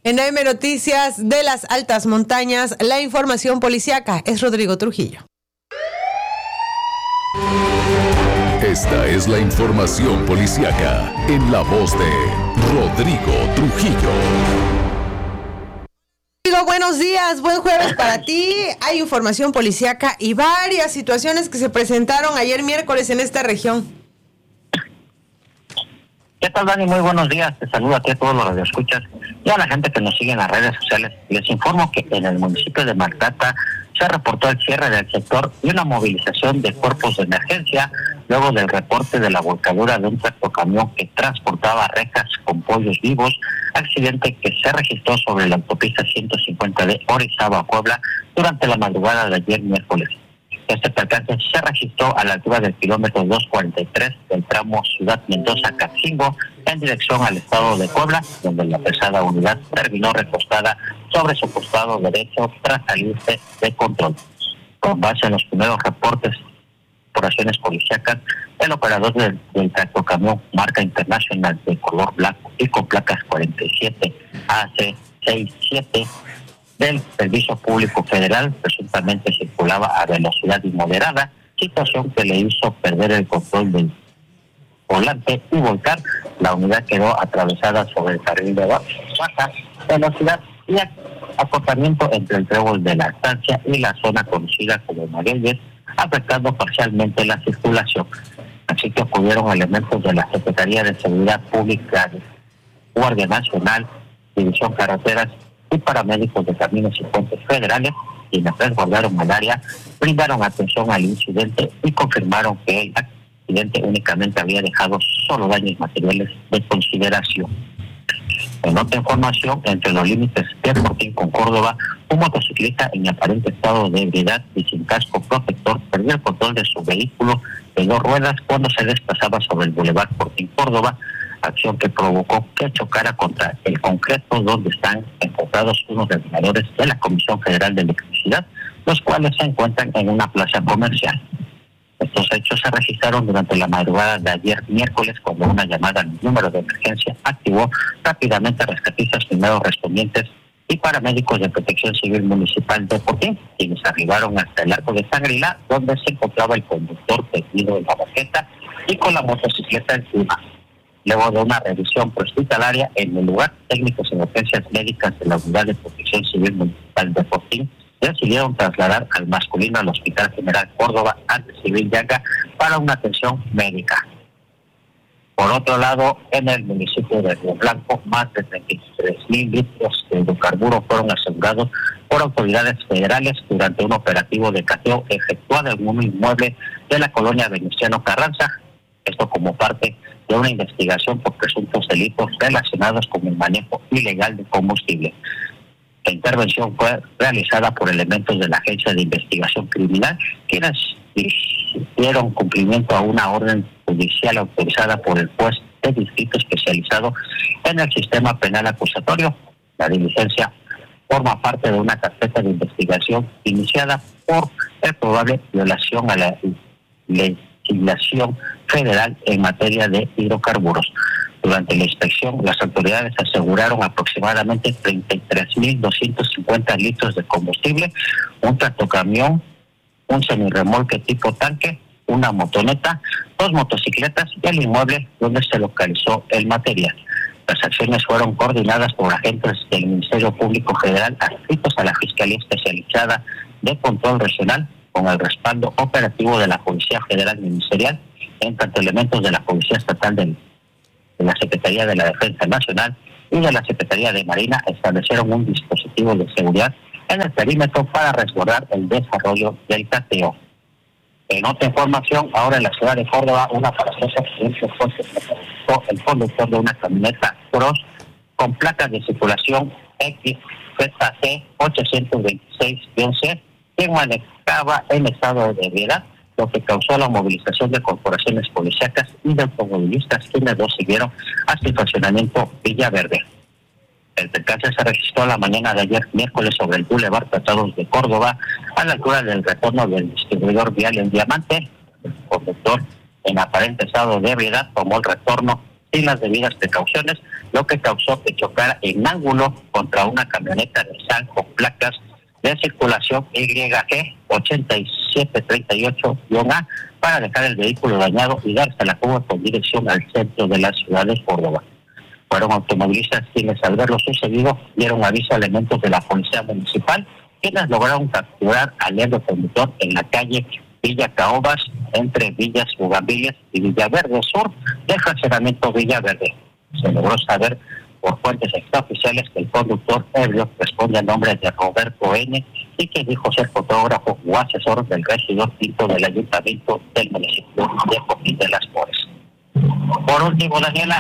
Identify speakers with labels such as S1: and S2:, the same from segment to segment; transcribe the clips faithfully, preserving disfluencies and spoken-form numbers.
S1: En A M Noticias de las Altas Montañas, la información policíaca es Rodrigo Trujillo.
S2: Esta es la información policíaca en la voz de Rodrigo Trujillo.
S1: Rodrigo, buenos días, buen jueves para ti. Hay información policíaca y varias situaciones que se presentaron ayer miércoles en esta región.
S3: ¿Qué tal, Dani? Muy buenos días. Te saludo a ti, a todos los radioescuchas y a la gente que nos sigue en las redes sociales. Les informo que en el municipio de Maltrata se reportó el cierre del sector y una movilización de cuerpos de emergencia luego del reporte de la volcadura de un tractocamión que transportaba rejas con pollos vivos, accidente que se registró sobre la autopista ciento cincuenta de Orizaba a Puebla durante la madrugada de ayer miércoles. Este percance se registró a la altura del kilómetro doscientos cuarenta y tres del tramo Ciudad Mendoza-Catzingo en dirección al estado de Puebla, donde la pesada unidad terminó recostada sobre su costado derecho tras salirse de control. Con base en los primeros reportes por acciones policíacas, el operador del, del tractocamión marca internacional de color blanco y con placas cuarenta y siete A C sesenta y siete del Servicio Público Federal presuntamente circulaba a velocidad inmoderada, situación que le hizo perder el control del volante y volcar. La unidad quedó atravesada sobre el carril de baja velocidad y acotamiento entre el trébol de la estancia y la zona conocida como Magueyes, afectando parcialmente la circulación. Así que acudieron elementos de la Secretaría de Seguridad Pública, Guardia Nacional, División Carreteras y paramédicos de Caminos y Puentes Federales, quienes resguardaron el área, brindaron atención al incidente y confirmaron que el accidente únicamente había dejado solo daños materiales de consideración. En otra información, entre los límites de Fortín con Córdoba, un motociclista en aparente estado de ebriedad y sin casco protector perdió el control de su vehículo de dos ruedas cuando se desplazaba sobre el Boulevard Fortín Córdoba, acción que provocó que chocara contra el concreto donde están encontrados unos reguladores de la Comisión Federal de Electricidad, los cuales se encuentran en una plaza comercial. Estos hechos se registraron durante la madrugada de ayer miércoles, cuando una llamada al número de emergencia activó rápidamente a rescatistas, primeros respondientes y paramédicos de Protección Civil Municipal de Fortín, quienes arribaron hasta el Arco de Shangri-La, donde se encontraba el conductor tendido en la banqueta y con la motocicleta encima. Luego de una revisión prehospitalaria en el lugar, técnicos en urgencias médicas de la Unidad de Protección Civil Municipal de Fortín decidieron trasladar al masculino al Hospital General Córdoba ante Civil Yaga para una atención médica. Por otro lado, en el municipio de Río Blanco, más de treinta y tres mil litros de hidrocarburos fueron asegurados por autoridades federales durante un operativo de cateo efectuado en un inmueble de la colonia Venustiano Carranza, esto como parte de una investigación por presuntos delitos relacionados con el manejo ilegal de combustible. La intervención fue realizada por elementos de la Agencia de Investigación Criminal, quienes dieron cumplimiento a una orden judicial autorizada por el juez de distrito especializado en el sistema penal acusatorio. La diligencia forma parte de una carpeta de investigación iniciada por el probable violación a la legislación federal en materia de hidrocarburos. Durante la inspección, las autoridades aseguraron aproximadamente treinta y tres mil doscientos cincuenta litros de combustible, un tractocamión, un semirremolque tipo tanque, una motoneta, dos motocicletas y el inmueble donde se localizó el material. Las acciones fueron coordinadas por agentes del Ministerio Público Federal adscritos a la Fiscalía Especializada de Control Regional, con el respaldo operativo de la Policía Federal Ministerial, en tanto elementos de la Policía Estatal del de la Secretaría de la Defensa Nacional y de la Secretaría de Marina establecieron un dispositivo de seguridad en el perímetro para resguardar el desarrollo del cateo. En otra información, ahora en la ciudad de Córdoba, una aparatosa accidente fue que el conductor de una camioneta Cross con placas de circulación X Z C ochocientos veintiséis C, quien manejaba en estado de ebriedad, lo que causó la movilización de corporaciones policíacas y de automovilistas, quienes lo siguieron hasta el estacionamiento Villaverde. El percance se registró la mañana de ayer miércoles sobre el Boulevard Tratados de Córdoba, a la altura del retorno del distribuidor vial en Diamante. El conductor, en aparente estado de ebriedad, tomó el retorno sin las debidas precauciones, lo que causó que chocara en ángulo contra una camioneta Nissan con placas de circulación Y G ochenta y siete treinta y ocho A para dejar el vehículo dañado y darse a la fuga con dirección al centro de la ciudad de Córdoba. Fueron automovilistas quienes, al ver lo sucedido, dieron aviso a elementos de la policía municipal, quienes lograron capturar al ebrio conductor en la calle Villa Caobas, entre Villas Bugambilias y Villaverde Sur, del fraccionamiento Villaverde. Se logró saber por fuentes extraoficiales que el conductor ebrio responde al nombre de Roberto N. y que dijo ser fotógrafo o asesor del regidor quinto del ayuntamiento del municipio de Coquín de las Flores. Por último, Daniela,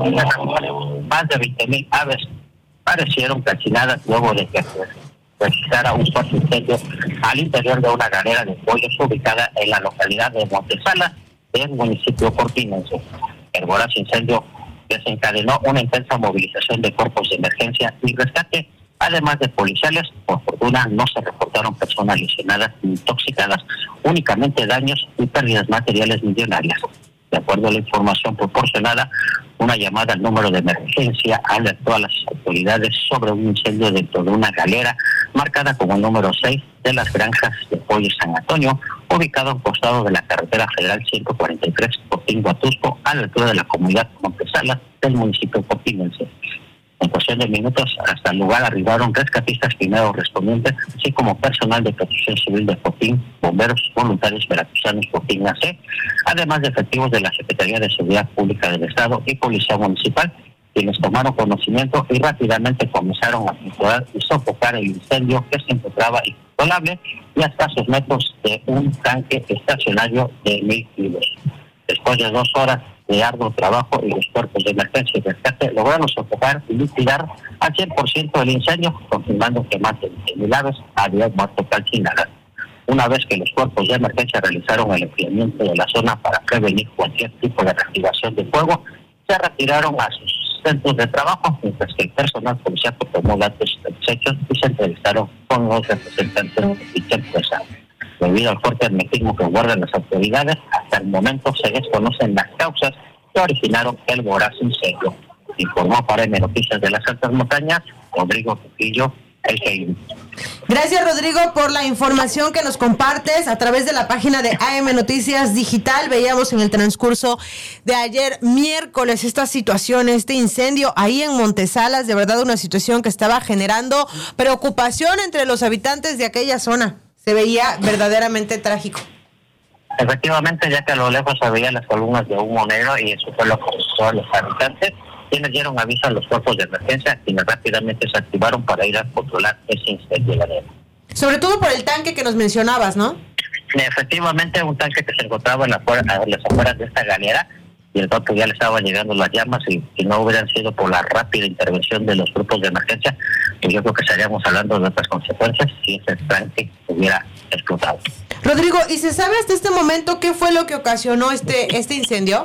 S3: más de veinte mil aves parecieron calcinadas luego de que registrara un fuerte incendio al interior de una galera de pollos ubicada en la localidad de Montesalas, del municipio cortinense. El voraz incendio desencadenó una intensa movilización de cuerpos de emergencia y rescate, además de policiales. Por fortuna no se reportaron personas lesionadas ni intoxicadas, únicamente daños y pérdidas materiales millonarias. De acuerdo a la información proporcionada, una llamada al número de emergencia alertó a las autoridades sobre un incendio dentro de una galera marcada como el número seis de las granjas de pollo San Antonio, ubicado a un costado de la carretera federal ciento cuarenta y tres Coquín-Huatusco, a la altura de la comunidad Montesalas del municipio coquinense. En cuestión de minutos, hasta el lugar arribaron rescatistas primeros respondientes, así como personal de Protección Civil de Coquín, bomberos voluntarios veracruzanos Coquín A C, además de efectivos de la Secretaría de Seguridad Pública del Estado y Policía Municipal, quienes tomaron conocimiento y rápidamente comenzaron a controlar y sofocar el incendio que se encontraba incontrolable y a escasos metros de un tanque estacionario de mil kilos. Después de dos horas de arduo trabajo y los cuerpos de emergencia y rescate lograron sofocar y liquidar al cien por ciento el incendio, confirmando que más de veinte mil aves habían muerto calcinadas. Una vez que los cuerpos de emergencia realizaron el enfriamiento de la zona para prevenir cualquier tipo de reactivación de fuego, se retiraron a sus centros de trabajo, mientras que el personal policial tomó datos de los hechos y se entrevistaron con los representantes de dicha empresa. Debido al fuerte hermetismo que guardan las autoridades, hasta el momento se desconocen las causas que originaron el voraz incendio. Informó para M Noticias de las Altas Montañas, Rodrigo Trujillo, el G I.
S1: Gracias, Rodrigo, por la información que nos compartes a través de la página de A M Noticias Digital. Veíamos en el transcurso de ayer miércoles esta situación, este incendio ahí en Montesalas, de verdad una situación que estaba generando preocupación entre los habitantes de aquella zona. Se veía verdaderamente trágico.
S3: Efectivamente, ya que a lo lejos se veían las columnas de humo negro, y eso fue lo que asustó a los habitantes, quienes dieron aviso a los cuerpos de emergencia, quienes rápidamente se activaron para ir a controlar ese incendio.
S1: Sobre todo por el tanque que nos mencionabas, ¿no?
S3: Efectivamente, un tanque que se encontraba en, la fuera, en las afueras de esta galera, y el cual ya le estaban llegando las llamas, y si no hubieran sido por la rápida intervención de los grupos de emergencia, pues yo creo que estaríamos hablando de otras consecuencias si ese tanque hubiera explotado.
S1: Rodrigo, ¿y se sabe hasta este momento qué fue lo que ocasionó este este incendio?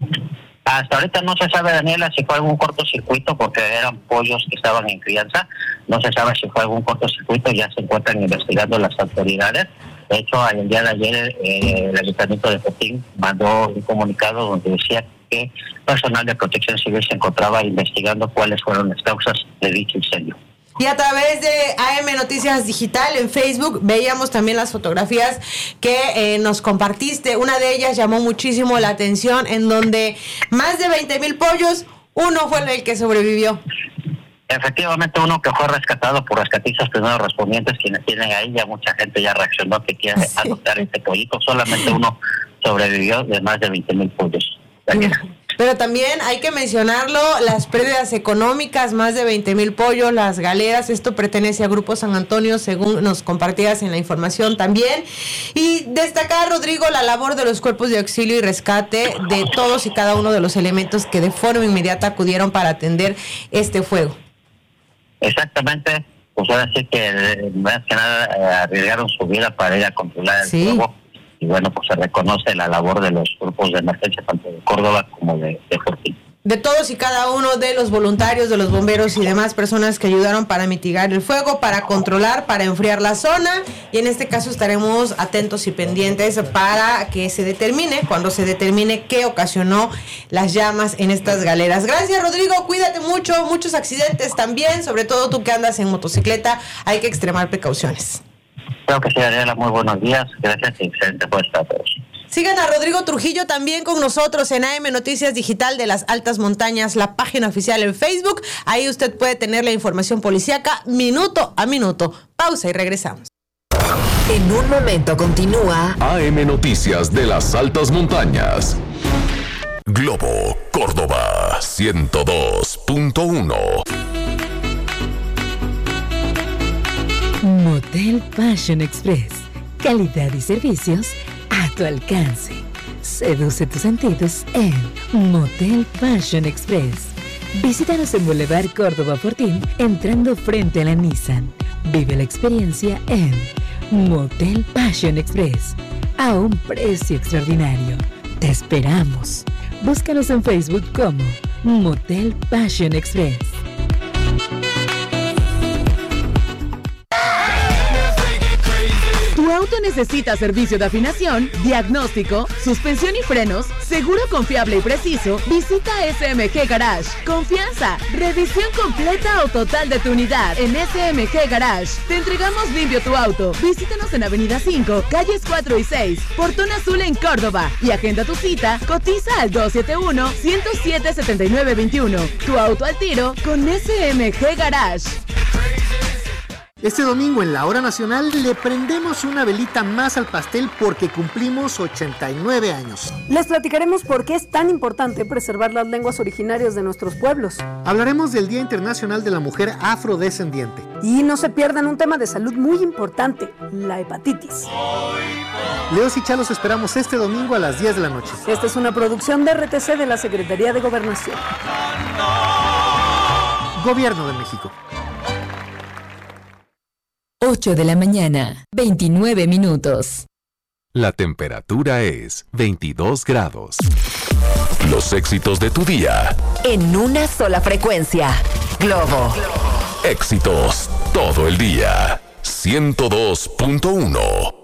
S3: Hasta ahorita no se sabe, Daniela, si fue algún cortocircuito, porque eran pollos que estaban en crianza. No se sabe si fue algún cortocircuito, ya se encuentran investigando las autoridades. De hecho, el día de ayer eh, el Ayuntamiento de Coquín mandó un comunicado donde decía que personal de Protección Civil se encontraba investigando cuáles fueron las causas de dicho incendio.
S1: Y a través de A M Noticias Digital en Facebook veíamos también las fotografías que eh, nos compartiste. Una de ellas llamó muchísimo la atención, en donde más de veinte mil pollos, uno fue el que sobrevivió.
S3: Efectivamente, uno que fue rescatado por rescatistas primeros respondientes, quienes tienen ahí, ya mucha gente ya reaccionó que quiere sí. adoptar este pollito. Solamente uno sobrevivió de más de veinte mil pollos.
S1: Pero también hay que mencionarlo, las pérdidas económicas, más de veinte mil pollos, las galeras, esto pertenece a Grupo San Antonio, según nos compartías en la información también. Y destacar, Rodrigo, la labor de los cuerpos de auxilio y rescate de todos y cada uno de los elementos que de forma inmediata acudieron para atender este fuego.
S3: Exactamente, pues ahora sí que más que nada eh, arriesgaron su vida para ir a controlar el
S1: sí.
S3: fuego. Y bueno, pues se reconoce la labor de los grupos de emergencia tanto de Córdoba como de, de Fortín.
S1: de todos y cada uno de los voluntarios, de los bomberos y demás personas que ayudaron para mitigar el fuego, para controlar, para enfriar la zona, y en este caso estaremos atentos y pendientes para que se determine, cuando se determine qué ocasionó las llamas en estas galeras. Gracias, Rodrigo, cuídate mucho, muchos accidentes también, sobre todo tú que andas en motocicleta, hay que extremar precauciones.
S3: Creo que sí, Ariela, muy buenos días, gracias y excelente puesta a todos.
S1: Sigan a Rodrigo Trujillo también con nosotros en A M Noticias Digital de las Altas Montañas, la página oficial en Facebook. Ahí usted puede tener la información policíaca minuto a minuto. Pausa y regresamos.
S4: En un momento continúa
S2: A M Noticias de las Altas Montañas. Globo, Córdoba, ciento dos punto uno.
S5: Motel Fashion Express. Calidad y servicios a tu alcance. Seduce tus sentidos en Motel Fashion Express. Visítanos en Boulevard Córdoba Fortín, entrando frente a la Nissan. Vive la experiencia en Motel Fashion Express, a un precio extraordinario. Te esperamos. Búscanos en Facebook como Motel Fashion Express.
S6: ¿Tu auto necesita servicio de afinación, diagnóstico, suspensión y frenos, seguro confiable y preciso? Visita S M G Garage. Confianza, revisión completa o total de tu unidad en S M G Garage. Te entregamos limpio tu auto. Visítanos en Avenida cinco, calles cuatro y seis, Portón Azul en Córdoba. Y agenda tu cita, cotiza al dos siete uno, uno cero siete, siete nueve dos uno. Tu auto al tiro con S M G Garage.
S7: Este domingo en la Hora Nacional le prendemos una velita más al pastel porque cumplimos ochenta y nueve años.
S8: Les platicaremos por qué es tan importante preservar las lenguas originarias de nuestros pueblos.
S7: Hablaremos del Día Internacional de la Mujer Afrodescendiente.
S8: Y no se pierdan un tema de salud muy importante, la hepatitis.
S7: Leos y Chalos esperamos este domingo a las diez de la noche.
S8: Esta es una producción de R T C de la Secretaría de Gobernación.
S7: Gobierno de México.
S5: ocho de la mañana, veintinueve minutos.
S2: La temperatura es veintidós grados. Los éxitos de tu día.
S4: en una sola frecuencia. Globo.
S2: Éxitos todo el día. ciento dos punto uno.